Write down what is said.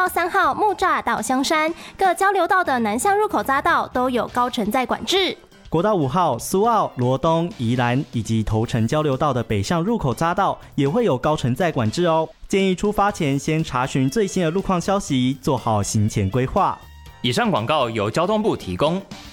3号木栅到香山各交流道的南向入口匝道都有高承载管制。 国道5号、苏澳、罗东、宜兰以及头城交流道的北向入口匝道也会有高承载管制哦。建议出发前先查询最新的路况消息，做好行前规划。 以上广告由交通部提供。